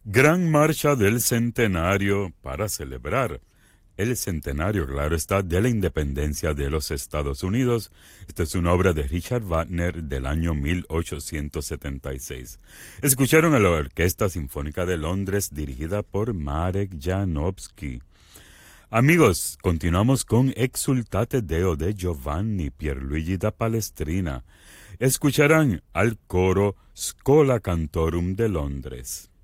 Gran Marcha del Centenario para celebrar el centenario, claro está, de la independencia de los Estados Unidos. Esta es una obra de Richard Wagner del año 1876. Escucharon a la Orquesta Sinfónica de Londres dirigida por Marek Janowski. Amigos, continuamos con Exultate Deo de Giovanni Pierluigi da Palestrina. Escucharán al coro Schola Cantorum de Londres.